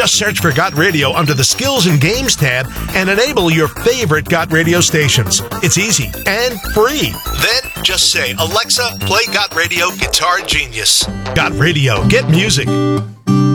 Just search for Got Radio under the Skills and Games tab and enable your favorite Got Radio stations. It's easy and free. Then just say, Alexa, play Got Radio Guitar Genius. Got Radio. Get music.